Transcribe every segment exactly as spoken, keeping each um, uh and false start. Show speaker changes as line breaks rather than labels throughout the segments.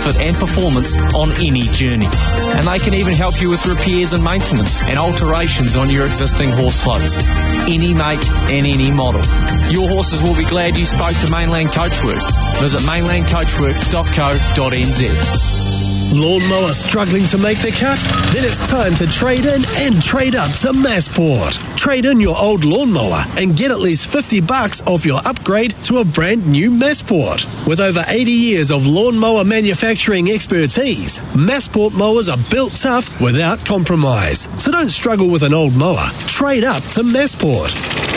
comfort and performance on any journey. And they can even help you with repairs and maintenance and alterations on your existing horse floats. Any make and any model. Your horses will be glad you spoke to Mainland Coachwork. Visit mainland coachwork dot co dot n z.
Lawnmower struggling to make the cut? Then it's time to trade in and trade up to Massport. Trade in your old lawnmower and get at least fifty bucks off your upgrade to a brand new Massport. With over eighty years of lawnmower manufacturing expertise, Massport mowers are built tough without compromise. So don't struggle with an old mower. Trade up to Massport.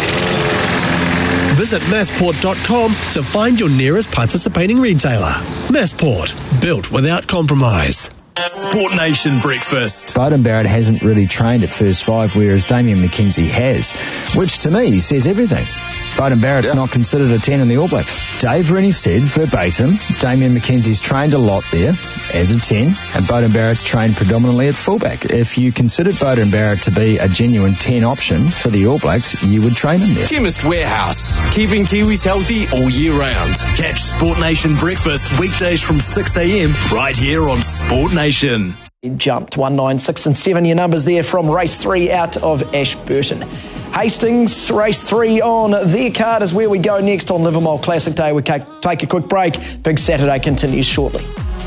Visit massport dot com to find your nearest participating retailer. Massport, built without compromise.
Sport Nation Breakfast.
Beauden Barrett hasn't really trained at first five, whereas Damian McKenzie has, which to me says everything. Beauden Barrett's yeah. not considered a ten in the All Blacks. Dave Rennie said verbatim, Damian McKenzie's trained a lot there as a ten, and Beauden Barrett's trained predominantly at fullback. If you considered Beauden Barrett to be a genuine ten option for the All Blacks, you would train him there.
Chemist Warehouse, keeping Kiwis healthy all year round. Catch Sport Nation Breakfast weekdays from six a.m. right here on Sport Nation.
Jumped one, nine, six and seven, your numbers there from race three out of Ashburton. Hastings, race three on their card is where we go next on Livermore Classic Day. We take a quick break. Big Saturday continues shortly.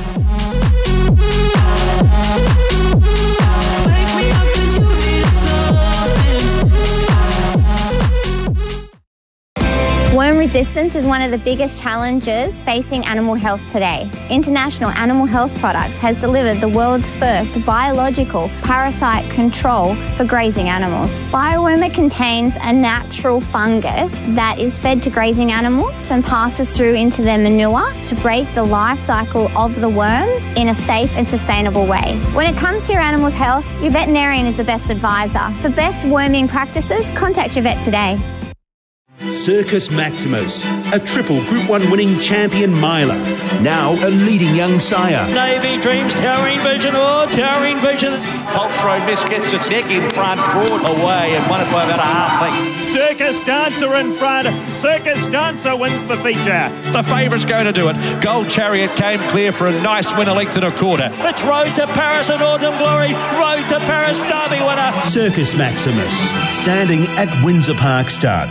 Worm resistance is one of the biggest challenges facing animal health today. International Animal Health Products has delivered the world's first biological parasite control for grazing animals. Biowormer contains a natural fungus that is fed to grazing animals and passes through into their manure to break the life cycle of the worms in a safe and sustainable way. When it comes to your animal's health, your veterinarian is the best advisor. For best worming practices, contact your vet today.
Circus Maximus, a triple Group one winning champion miler.
Now a leading young sire.
Navy Dreams, Towering Vision, oh, Towering Vision.
Paltrow Miss gets its neck in front, broad away and won it by about a half length.
Circus Dancer in front. Circus Dancer wins the feature.
The favourite's going to do it. Gold Chariot came clear for a nice winner length and a quarter.
It's Road to Paris and Autumn Glory. Road to Paris Derby winner.
Circus Maximus, standing at Windsor Park Stud.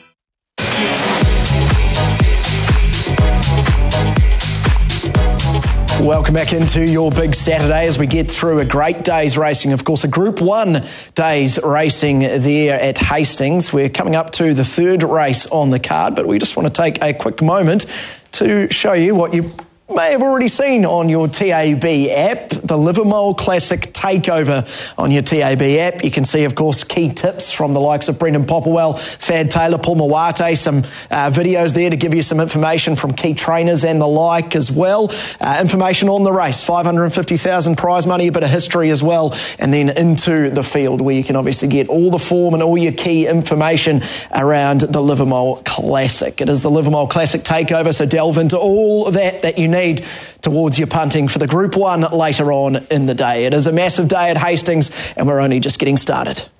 Welcome back into your Big Saturday as we get through a great day's racing. Of course, a Group one day's racing there at Hastings. We're coming up to the third race on the card, but we just want to take a quick moment to show you what you may have already seen on your T A B app, the Livermore Classic Takeover on your T A B app. You can see, of course, key tips from the likes of Brendan Popplewell, Thad Taylor, Paul Mawate, some uh, videos there to give you some information from key trainers and the like as well. Uh, information on the race, five hundred fifty thousand prize money, a bit of history as well, and then into the field where you can obviously get all the form and all your key information around the Livermore Classic. It is the Livermore Classic Takeover, so delve into all that that you need need towards your punting for the Group one later on in the day. It is a massive day at Hastings and we're only just getting started.